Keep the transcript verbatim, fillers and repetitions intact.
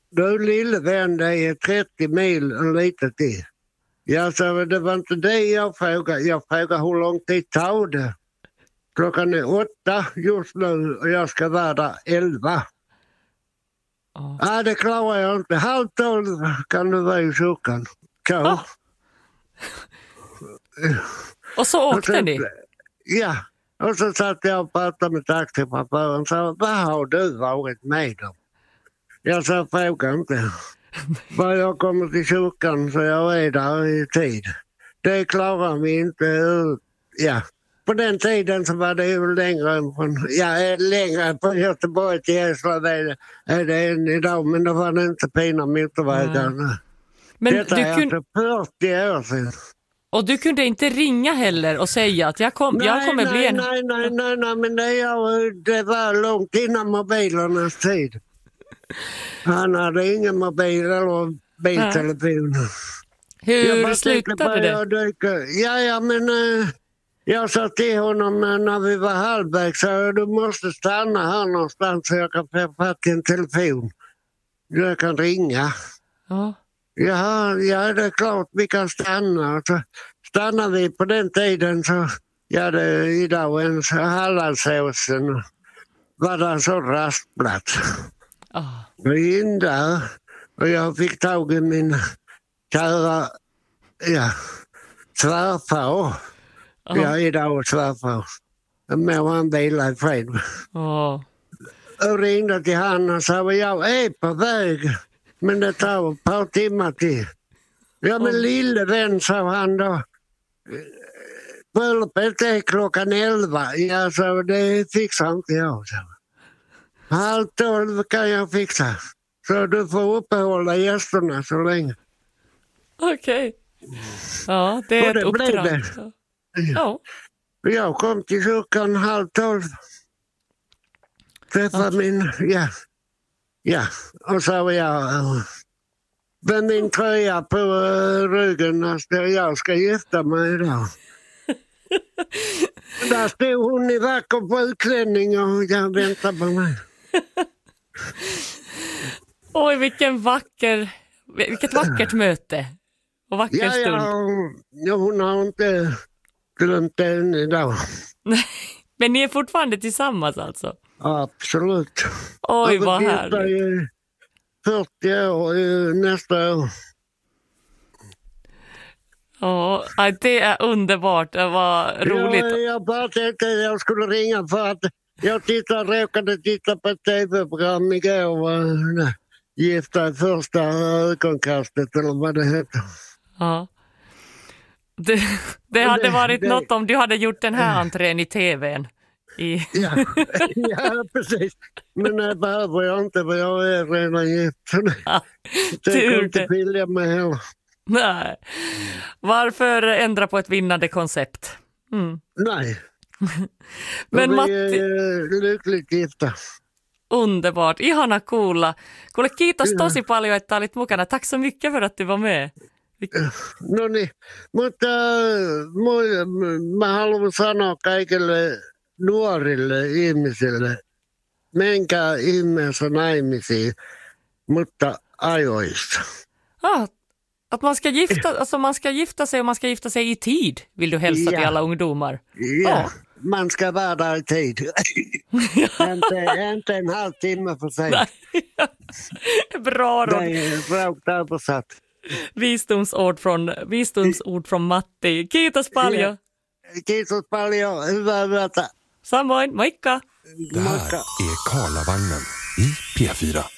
Du lille vän, det är trettio mil och lite till. Ja, så det var inte det jag frågade. Jag frågade hur lång tid tar det. Klockan är åtta just nu och jag ska vara där elva. Oh. Ja, det klarar jag inte. Halv tolv kan du vara i kyrkan. Kan. Oh. Och så åkte och sen, ni? Ja, och så satt jag och pratade med taxichauffören och sa, vad har du varit med om? Jag sa, fråga inte. Bara jag kommer till kyrkan så jag är där i tid. Det klarar vi inte. Ja, på den tiden så var det ju längre än från, ja, längre från Göteborg till Eslöv är, är det än idag, men då var det inte fina motorvägar. Mm. Men detta du är kun... alltså fyrtio år sedan. Och du kunde inte ringa heller och säga att jag, kom, nej, jag kommer nej, bli en... Nej, nej, nej, nej, men det, jag, det var långt innan mobilernas tid. Han hade ingen mobil eller biltelefon. Hur slutade det? Ja, ja, men äh, jag sa till honom äh, när vi var halvvägs så du måste stanna här någonstans så jag kan få fatt i en telefon. Jag kan ringa. Ja. Ja, ja, det är klart vi kan stanna. Så stannar vi på den tiden så, ja, det idag en Hallandsåsen var det en sån rastplats. Oh. Och in där och jag fick tag i min kära, ja, svärfar. Oh. Ja, idag svärfar. Men han vilade i fred. Oh. Och ringde till han och sa, jag är på väg. Men det tar ett par timmar till. Ja, men lille vän, sa han då. Bröllopet är klockan elva. Ja, så det fixar inte jag. Så. Halv tolv kan jag fixa. Så du får uppehålla gästerna så länge. Okej. Okay. Ja, det är det ett uppdrag. Det. Ja. Jag kom till kyrkan halv tolv. Träffade okay. min... Ja. Ja, och så var jag med min tröja på ryggen när jag ska gifta mig idag. Där stod hon i vacker på utlänning och jag väntade på mig. Oj, vilken vacker, vilket vackert möte och vacker ja, stund. Ja, hon har inte glömt det än idag. Men ni är fortfarande tillsammans alltså? Absolut. Oj, vad härligt. fyrtio år nästa år. Ja, det är underbart. Det var roligt. Ja, jag bara tänkte att jag skulle ringa för att jag tittade, råkade titta på ett tv-program igår. Nej, Gifta i första ögonkastet eller vad det heter. Ja. Det, det hade det, varit det, något om du hade gjort den här entrén i tvn. I... Ja, ja, precis. Men det behöver jag inte för jag är redan gift. Ja, det kan inte skilja mig heller. Nej. Varför ändra på ett vinnande koncept? Mm. Nej. Men vi Matti... är lyckligt gifta. Underbart. Ihana kuulla. Kuule, kiitos ja. tosi paljon, että olit mukana. Tack så mycket för att du var med. No niin, mutta mä haluan sanoa kaikille nuorille ihmisille, menkää ihmeessä naimisiin, mutta ajoissa. Ah, att man ska gifta, alltså man ska gifta sig och man ska gifta sig i tid, vill du hälsa ja. till alla ungdomar? Ja, ah. man ska vara där i tid. inte, inte en halv timme för sig. Bra råd. Det är rakt översatt. Visdomsord från, visdomsord från Matti. Kiitos paljon. Kiitos paljon. Hyvää yötä. Samoin. Moikka. Det här är Karlavagnen i P fyra.